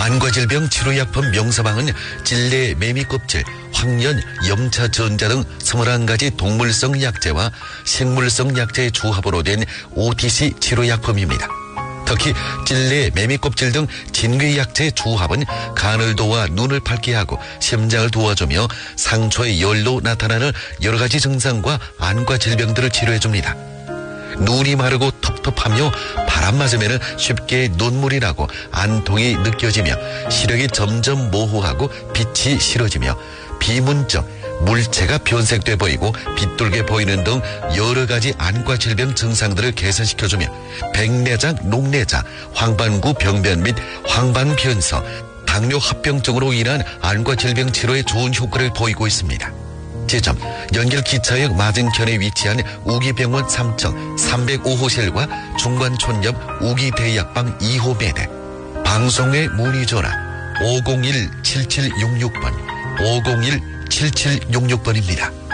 안과질병 치료약품 명사방은 찔레 매미껍질, 황련, 염차, 전자 등 21가지 동물성 약재와 식물성 약재의 조합으로 된 OTC 치료약품입니다. 특히 찔레, 매미껍질 등 진귀약재의 조합은 간을 도와 눈을 밝게 하고 심장을 도와주며 상처의 열로 나타나는 여러 가지 증상과 안과 질병들을 치료해줍니다. 눈이 마르고 텁텁하며 바람 맞으면 쉽게 눈물이 나고 안통이 느껴지며 시력이 점점 모호하고 빛이 싫어지며 비문적, 물체가 변색돼 보이고 빗돌게 보이는 등 여러 가지 안과 질병 증상들을 개선시켜주며 백내장, 녹내장, 황반구 병변 및 황반변성, 당뇨 합병증으로 인한 안과 질병 치료에 좋은 효과를 보이고 있습니다. 지점 연결기차역 맞은편에 위치한 우기병원 3층 305호실과 중관촌옆 우기대약방 2호 매대. 방송의 문의전화 501-7766번 501-7766번입니다.